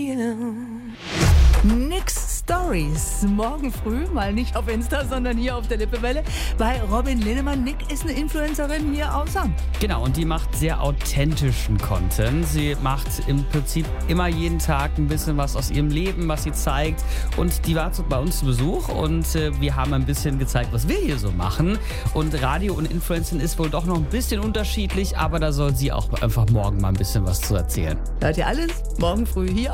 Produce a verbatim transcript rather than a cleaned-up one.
you. Nix Stories. Morgen früh, mal nicht auf Insta, sondern hier auf der Lippewelle bei Robin Linnemann. Nick ist eine Influencerin hier aus Hamm. Genau, und die macht sehr authentischen Content. Sie macht im Prinzip immer jeden Tag ein bisschen was aus ihrem Leben, was sie zeigt. Und die war bei uns zu Besuch und äh, wir haben ein bisschen gezeigt, was wir hier so machen. Und Radio und Influencing ist wohl doch noch ein bisschen unterschiedlich, aber da soll sie auch einfach morgen mal ein bisschen was zu erzählen. Hört ihr alles? Morgen früh hier